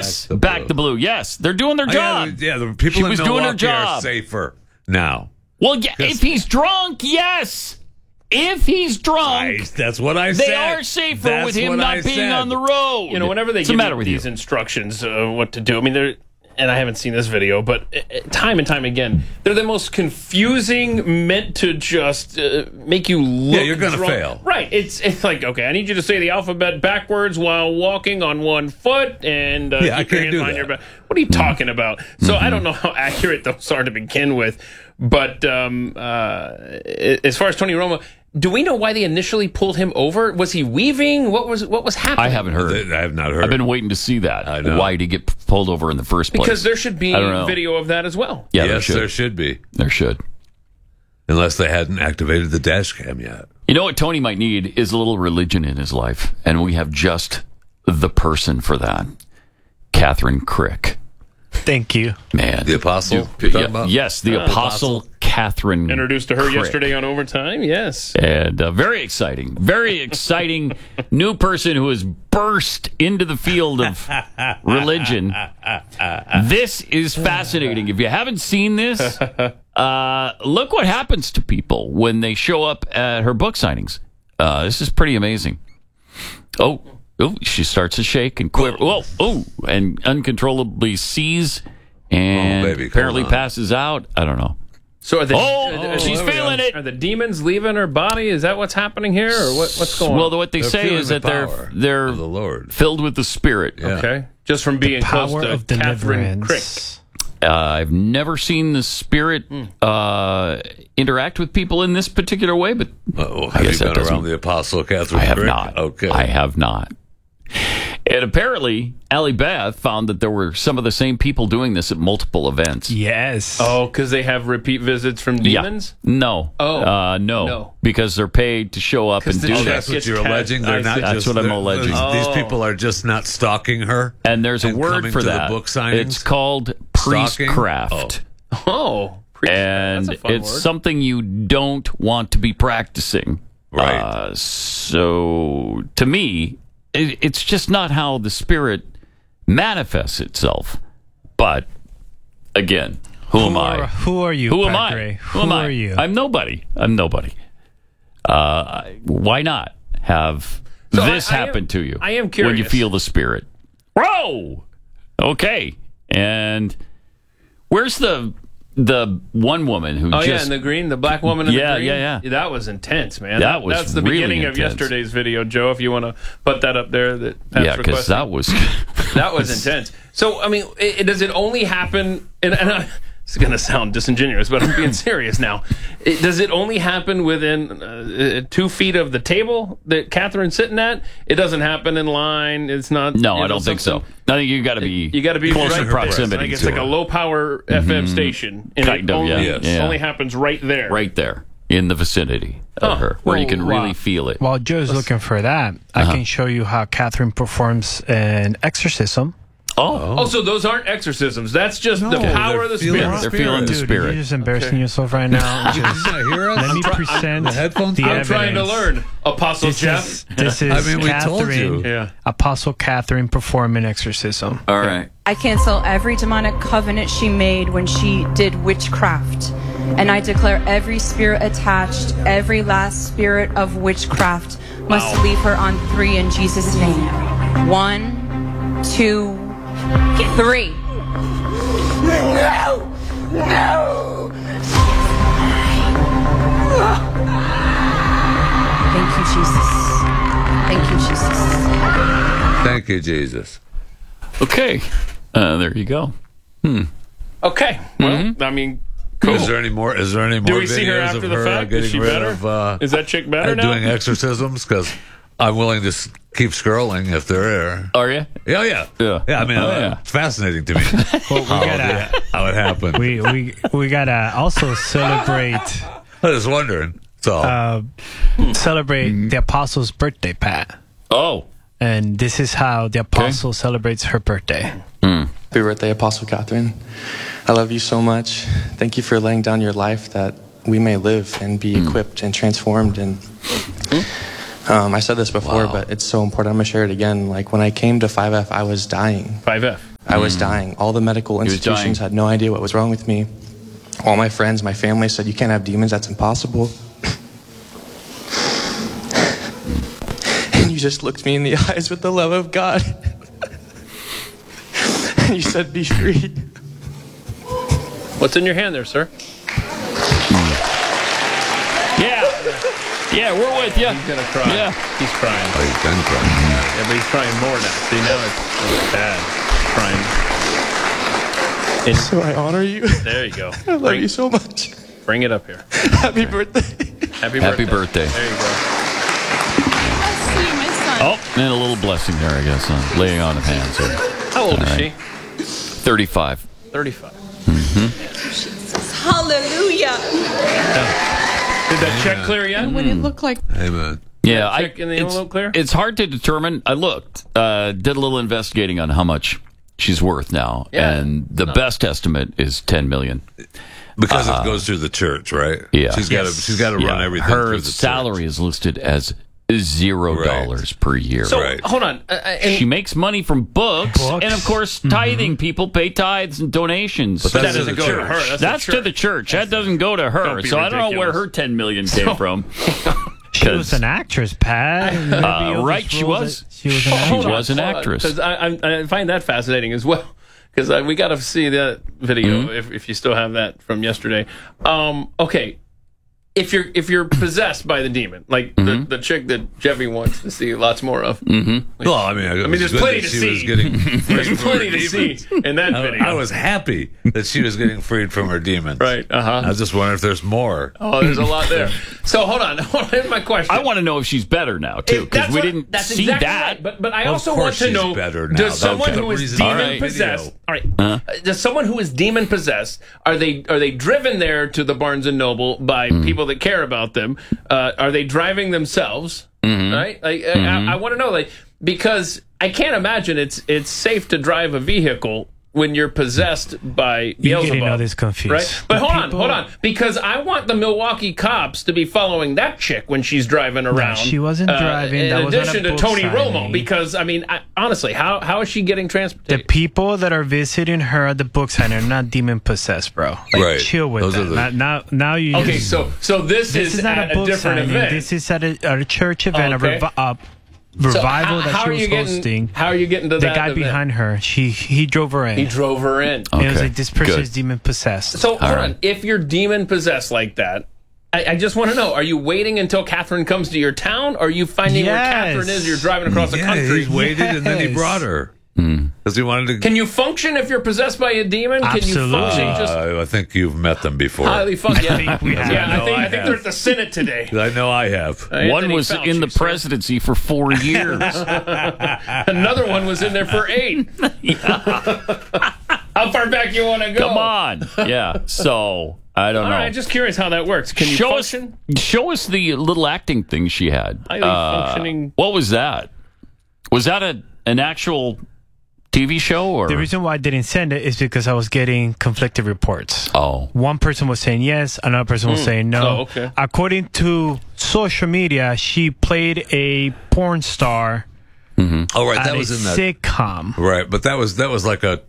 Yes, back the blue. Yes, they're doing their job. Yeah, the people in was doing her Milwaukee job. are safer now. Well, yeah, if he's drunk, yes. If he's drunk, that's what I said. They are safer with him not being on the road. You know, whenever they give you these instructions what to do, I mean, and I haven't seen this video, but time and time again, they're the most confusing, meant to just make you look. Yeah, you're going to drunk. fail. Right. It's like, okay, I need you to say the alphabet backwards while walking on one foot, and I can't do that. your back. What are you talking about? So I don't know how accurate those are to begin with, but as far as Tony Romo, do we know why they initially pulled him over? Was he weaving? What was happening? I haven't heard. I have not heard. I've been waiting to see that. I know. Why did he get pulled over in the first place? Because there should be video of that as well. Yeah, yes, there should be. There should. Unless they hadn't activated the dash cam yet. You know what Tony might need is a little religion in his life, and we have just the person for that. Catherine Crick. Thank you. Man. The apostle? Yes, the apostle Catherine Introduced to her Crick. yesterday on Overtime, yes. And very exciting new person who has burst into the field of religion. This is fascinating. If you haven't seen this, look what happens to people when they show up at her book signings. This is pretty amazing. Oh, she starts to shake and quiver. And uncontrollably sees and apparently passes out. I don't know. So she's feeling it. Are the demons leaving her body? Is that what's happening here, or what's going on? Well, what they say is that they're the Lord. Filled with the Spirit. Yeah. Okay, just from being close to Catherine Crick. I've never seen the Spirit interact with people in this particular way, but have you been around the apostle Catherine Crick? I have not. Okay, I have not. And apparently, Allie Beth found that there were some of the same people doing this at multiple events. Yes. Oh, because they have repeat visits from demons? Yeah. No. No. Because they're paid to show up and do that. That's what you're alleging? They're not That's what I'm alleging. These people are just not stalking her? And there's a word for that. The book signings? It's called priestcraft. And it's something you don't want to be practicing. Right. So, to me, it's just not how the Spirit manifests itself. But, again, who am I? Who are you, Who am Padre? I? Who are you? I'm nobody. Why not have this happen to you? I am curious. When you feel the Spirit. Whoa! Okay. And where's the one woman who just... in the green, the black woman in the green? Yeah. That was intense, man. That's the really beginning intense. of yesterday's video, Joe, if you want to put that up there. Because that was... that was intense. So, I mean, does it only happen... And it's going to sound disingenuous, but I'm being serious now. Does it only happen within 2 feet of the table that Catherine's sitting at? It doesn't happen in line. It's not... No, I don't think so. I think you got to be close in proximity. I think it's like a low power FM station. And kind of, it only happens right there. Right there in the vicinity of her, where you can really feel it. While Joe's looking for that, I can show you how Catherine performs an exorcism. Oh, so those aren't exorcisms. That's just the power of the Spirit. They're feeling the Spirit. You're just embarrassing yourself right now. Let me present the headphones. I'm trying to learn, Apostle Jeff. This is we told you. Catherine, Apostle Catherine performing exorcism. All right. I cancel every demonic covenant she made when she did witchcraft. And I declare every spirit attached, every last spirit of witchcraft must leave her on 3 in Jesus' name. 1, 2, 3. No! Thank you, Jesus. Thank you, Jesus. Thank you, Jesus. Okay. There you go. Okay. Well, I mean, cool. Is there any more? Do we see her after the fact? Is she better? Is that chick better now? Doing exorcisms? Because I'm willing to keep scrolling if they're there. Are you? Yeah. I mean, it's fascinating to me how it happened. We gotta also celebrate. I was wondering. So celebrate the apostle's birthday, Pat. Oh. And this is how the apostle celebrates her birthday. Happy birthday, Apostle Catherine. I love you so much. Thank you for laying down your life that we may live and be equipped and transformed. And I said this before, but it's so important. I'm going to share it again. Like when I came to 5F, I was dying. 5F. I was dying. All the medical was institutions dying. had no idea what was wrong with me. All my friends, my family said, you can't have demons, that's impossible. And you just looked me in the eyes with the love of God. And you said, be free. What's in your hand there, sir? Yeah, we're with you. He's gonna cry. Yeah. He's crying. Oh, he's done crying. Yeah, but he's crying more now. See, now it's bad. Crying. So I honor you. There you go. I love you so much. Bring it up here. Happy birthday. Happy birthday. birthday. There you go. See you, my son. Oh, and a little blessing there, I guess, laying on of hands here. How old is she? 35. 35. Hallelujah. Did that check clear yet? What it look like? Amen. Yeah, check in the envelope clear? It's hard to determine. I looked, did a little investigating on how much she's worth now, Yeah. and the best estimate is $10 million. Because it goes through the church, right? Yeah. She's got to run everything Her through the salary church. is listed as $0 per year. So, Right. hold on. She makes money from books, Books. and of course, tithing. People pay tithes and donations. But that that's doesn't to the go to church. her. That's to the church. That doesn't go to her. Don't be So I don't know where ridiculous. her $10 million came from. She was an actress, Pat. Maybe Elvis right, she rules was. it. She was an actress. Hold was an actress. Because I find that fascinating as well. Because we got to see that video if you still have that from yesterday. Okay, if you're possessed by the demon, like the chick that Jeffy wants to see lots more of. Well, I mean, there's plenty to see. Was getting There's freed from her plenty to see demons. in that video. I was happy that she was getting freed from her demons. Right. I was just wondering if there's more. Oh, there's a lot there. So hold on. Here's my question. I want to know if she's better now too, because we didn't that's see exactly that. right. But I Well, also of want course to know: she's better now. does someone Okay. who is Reason- All demon right. possessed? Video. All right. Does someone who is demon possessed are they driven there to the Barnes and Noble by people that care about them? Are they driving themselves? Right. Like, I want to know, like, because I can't imagine it's safe to drive a vehicle when you're possessed by Beelzebub. You're getting all this confused. Right? But The hold on. Because I want the Milwaukee cops to be following that chick when she's driving around. she wasn't driving. In That was on a addition to book Tony signing. Romo. Because, I mean, honestly, how is she getting The transported? people that are visiting her at the book sign are not demon possessed, bro. Like, Right. chill with Those are that. the- Now you. Okay, so this is not at a book different signing. event. This is at a church event, Okay. a So revival how that she are was you getting, hosting. How are you getting to The that guy event? behind her, he drove her in. He drove her in. And it was Okay, like, this person good. is demon possessed. So hold right. on. If you're demon possessed like that, I just want to know: are you waiting until Catherine comes to your town? Or are you finding where Yes. Catherine is? You're driving across the country. He's waited and then he Yes. brought her because he wanted to. Can you function if you're possessed by a demon? Can you Absolutely. function just I think you've met them before. highly function? I think we have. Yeah, I No, think I they're have. at the Senate today. I know I have. One Anthony was Fauci, in the sir. presidency for 4 years. Another one was in there for 8. How far back you want to go? Come on. Yeah. So I don't All know. right, just curious how that works. Can you function? Show us the little acting thing she had. Highly functioning. What was that? Was that an actual TV show or? The reason why I didn't send it is because I was getting conflicted reports. Oh. One person was saying yes, another person was saying no. Oh, okay. According to social media, she played a porn star Oh, right, at that a was in that. sitcom. Right, but that was like a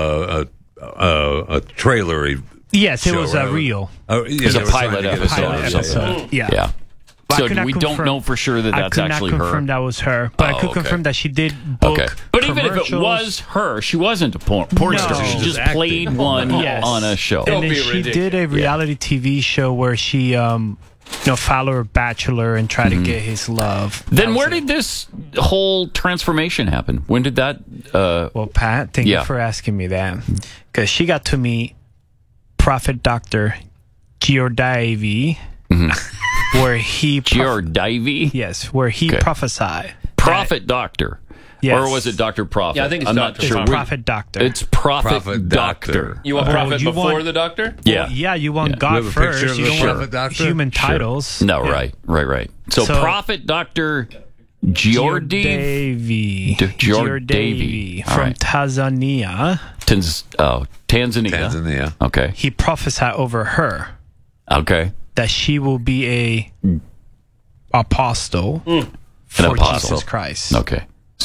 trailery. Yes, it show, was right? real. Oh, yeah, was a they were trying pilot to get episode us on. or Yeah, something. yeah. Episode. Yeah. Yeah. But I So could not we don't confirm- know for sure that I that's could not actually confirm her. that was her, but I could okay. confirm that she did book Okay. But even if it commercials. was her, she wasn't a porn No. star. She She was just acting. played one Yes. on a show. Don't And then be she ridiculous. did a reality TV show where she, followed her bachelor and tried to get his love. Then That where was it. did this whole transformation happen? When did that? Well, Pat, thank Yeah. you for asking me that. Because she got to meet Prophet Dr. Giordaivi, where he... Giordaivi? Yes, where he Okay. prophesied. Prophet Doctor. Yes. Or was it Dr. Prophet? Yeah, I think it's I'm Dr. not sure. It's Prophet Doctor. It's Prophet, Prophet Doctor. Doctor. You want prophet you before want- the doctor? Yeah. Yeah, you want Yeah. God You have a picture first. of You the don't Prophet want Doctor? human Sure. titles. No, Yeah. right. So, So- Prophet Doctor Giordaivi. Giordaivi All from right. Tanzania. Tanzania. Tanzania. Okay. He prophesied over her Okay. that she will be a apostle for An apostle. Jesus Christ. Okay.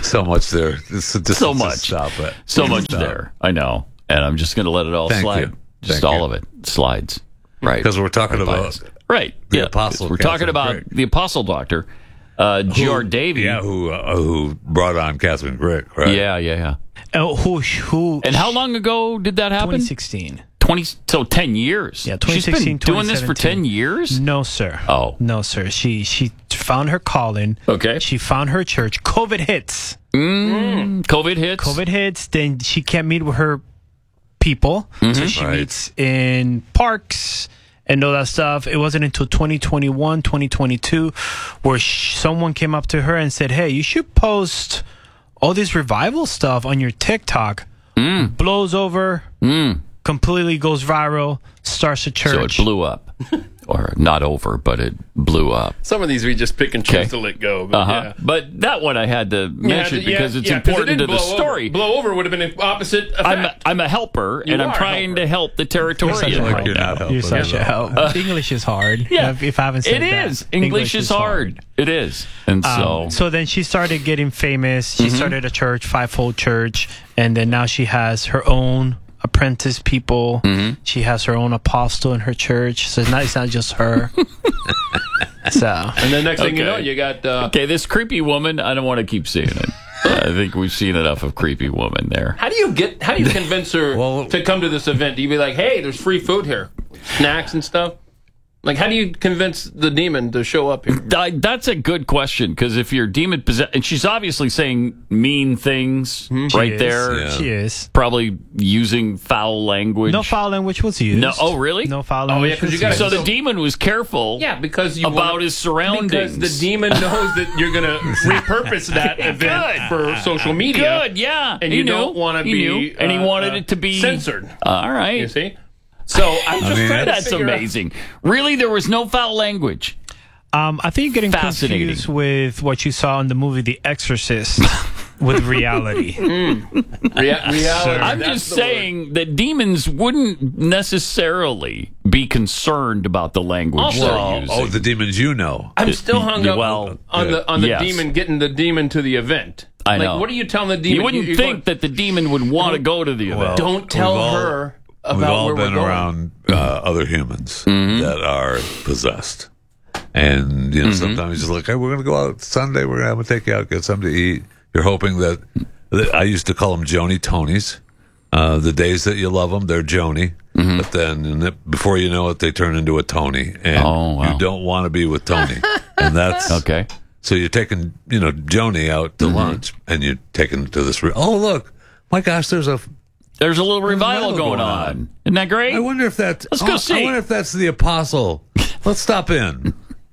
So much there. So much. Stop it. So much Stop. there. I know. And I'm just going to let it all Thank slide. you. Just Thank all you. of it slides. Right. Because we're talking Right by about us. Right. the yeah. Apostle We're talking Catherine about Crick. the Apostle Doctor, George Davy. Yeah, who brought on Catherine Crick, right? Yeah. Who? And how long ago did that happen? 2016. 10 years. Yeah, She's 2016, been doing this for 10 2017. years? No, sir. Oh. No, sir. She found her calling. Okay. She found her church. COVID hits. COVID hits. COVID hits. Then she can't meet with her people. So she Right. meets in parks and all that stuff. It wasn't until 2021, 2022 where someone came up to her and said, hey, you should post all this revival stuff on your TikTok. Blows over. Completely goes viral. Starts a church. So it blew up. Or not over, but it blew up. Some of these we just pick and choose Okay. to let go. But yeah. But that one I had to mention because it's 'cause it important to didn't the blow story. Over. Blow over would have been an opposite effect. I'm a helper, and I'm are a trying helper. to help the Territorian You're such a right Like you're now. not helping. You're such a at all. help. English is hard. Yeah. If I haven't said It that. is. English is hard. It is. And So then she started getting famous. She started a church, Fivefold Church, and then now she has her own apprentice people. She has her own apostle in her church. So it's not just her. So And then next thing you Okay. know, you got okay, this creepy woman, I don't want to keep seeing it. I think we've seen enough of creepy woman there. How do you convince her Well- to come to this event? Do you be like, hey, there's free food here, snacks and stuff? Like, how do you convince the demon to show up here? That's a good question, because if you're demon possessed, and she's obviously saying mean things right is. there, Yeah. she is. probably using foul language. No foul language was used. No, oh, really? No foul yeah, language 'cause you was gotta- used. So the demon was careful. Yeah, because you About wanna- his surroundings. Because the demon knows that you're going to repurpose that event for social media. Good, yeah. And He you knew. don't want to He be, knew. And he wanted it to be censored. All right. You see, so I'm just mean, trying to That's figure out- amazing. Really, there was no foul language. I think you're getting Fascinating. confused with what you saw in the movie The Exorcist with reality. Reality. I'm that's just the word. saying that demons wouldn't necessarily be concerned about the language Also- they're using. Oh, the demons you know. I'm still hung up well, on the yes. demon getting the demon to the event. I like, know. what are you telling the demon? you wouldn't You're think going, that the demon would want to go to the event. don't tell We've all- her about We've all where been we're going. around other humans Mm-hmm. that are possessed. And, you know, Mm-hmm. sometimes you're just like, hey, we're going to go out Sunday. We're going to take you out, get something to eat. You're hoping that I used to call them Joni Tonys. The days that you love them, they're Joni. But then before you know it, they turn into a Tony. And Oh, wow. you don't want to be with Tony. And that's Okay. So you're taking, Joni out to lunch and you're taking her to this. Oh, look, my gosh, there's a There's a little revival revival going going on. on. Isn't that great? I wonder if that's. Let's go see. I wonder if that's the apostle. Let's stop in.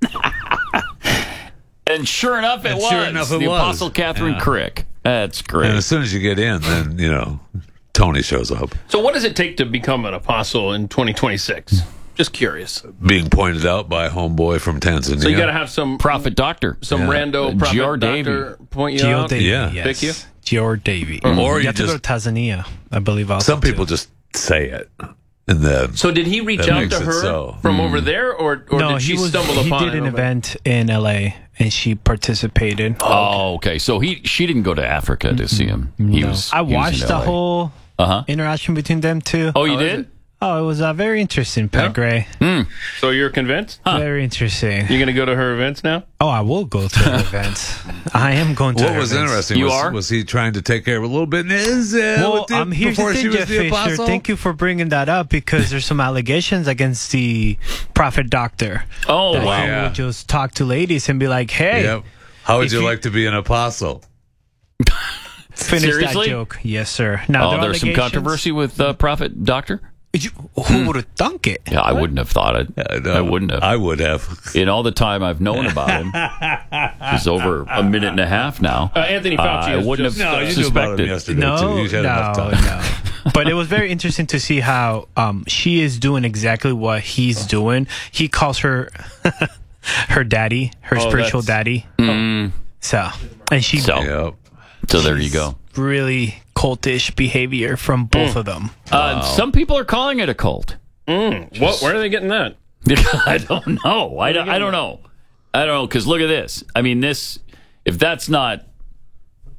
And sure enough, it And was. sure enough it the was. Apostle Catherine Yeah. Crick. That's great. And as soon as you get in, then Tony shows up, So, what does it take to become an apostle in 2026? Just curious. being pointed out by a homeboy from Tanzania. So you got to have some Prophet Doctor. rando prophet George doctor point you Geo out. Davy, Yeah. yes. Pick you? Geo Davy. Or you you have to go to just- Tanzania, I believe. Also Some people just say it, and then So did he reach That out makes to it her so. from over there, or no, did she he stumble upon He did it an over- event in LA, and she participated. Oh, okay. So she didn't go to Africa to see him. He was. I he was in watched the LA. whole interaction between them two. Oh, you How is did? it? Oh, it was very interesting, Pat Gray. So you're convinced? Very interesting. You're going to go to her events now? Oh, I will go to the events. I am going to what her was events. interesting You was, are? was he trying to take care of a little bit in Israel Well, here's before the she thing, was Jeff the Fisher. apostle? Thank you for bringing that up because there's some allegations against the prophet doctor. Oh, That wow. he Yeah. would just talk to ladies and be like, "Hey, Yep. How would If you you- like to be an apostle? finish Seriously? that joke." Yes, sir. Now, Oh, there are there's some allegations- controversy with Prophet Doctor? Who would have thunk it? Yeah, I wouldn't have thought it. I wouldn't have. I would have. In all the time I've known about him, it's over a minute and a half now. Anthony Fauci I has wouldn't just, have You knew about him suspected. yesterday, No, too. You had enough no, time. no. But it was very interesting to see how she is doing exactly what he's doing. He calls her her daddy, her spiritual that's- daddy. So, and she So, Yep. so there you go. really cultish behavior from both of them. Some people are calling it a cult. What? Where are they getting that? I don't know. I don't know. I don't know, because look at this. I mean, if that's not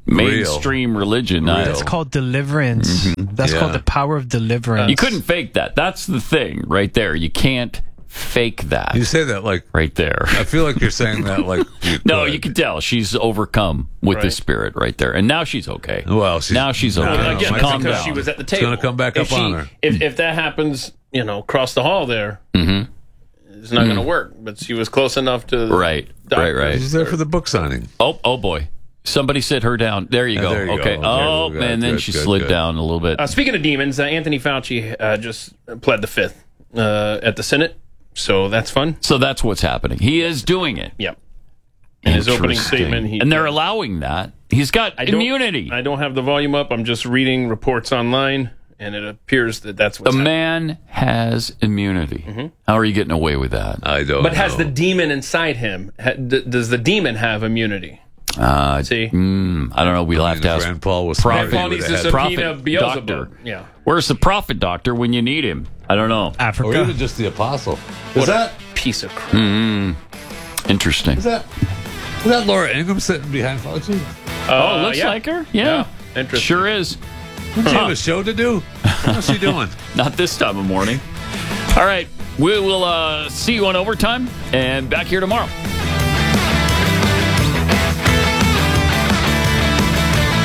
mainstream religion. That's called deliverance. That's Yeah. called the power of deliverance. You couldn't fake that. That's the thing right there. You can't fake that You say that like right there. I feel like you're saying that like you No, could. you can tell she's overcome with the spirit right there, and now she's okay. Well, now she's okay. no, Again, my that's Calm because down. she was at the It's table. gonna come back up on her. If that happens, across the hall there, it's not going to work. But she was close enough to Right, right. She's there for the book signing. Oh boy. Somebody sit her down. There you go. there you okay. go. Oh, Okay, and then good, she good, slid good. down a little bit. Speaking of demons, Anthony Fauci just pled the fifth at the Senate, so that's fun. So that's what's happening. He is doing it. Yep. In his opening Interesting. statement, and they're allowing that. He's got I don't- immunity. I don't have the volume up. I'm just reading reports online, and it appears that that's what's The happening. man has immunity. How are you getting away with that? I don't But know. has the demon inside him? Does the demon have immunity? See, I don't know. We'll have to ask Rand Paul was Prophet. smart. He Paul would've needs to had- subpoena Prophet Beelzebub. doctor. Yeah. Where's the prophet doctor when you need him? I don't know. or Africa. even just the apostle. Is What that a piece of crap. Interesting. is that Laura Ingraham sitting behind Fauci? Oh, looks yeah. like her. Yeah. Interesting. Sure is. Does she have a show to do? What's she doing? Not this time of morning. All right. We will see you on overtime and back here tomorrow.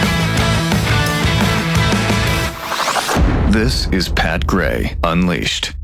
This is Pat Gray Unleashed.